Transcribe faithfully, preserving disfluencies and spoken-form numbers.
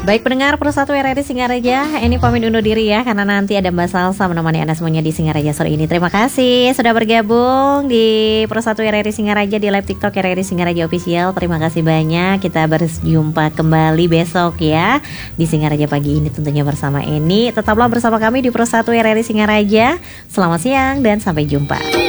Baik pendengar Pro satu R R I Singaraja, ini pamit undur diri ya, karena nanti ada Mbak Salsa menemani Anda semuanya di Singaraja sore ini. Terima kasih sudah bergabung di Pro satu R R I Singaraja di live TikTok R R I Singaraja Official. Terima kasih banyak. Kita berjumpa kembali besok ya di Singaraja pagi ini tentunya bersama Eni. Tetaplah bersama kami di Pro satu R R I Singaraja. Selamat siang dan sampai jumpa.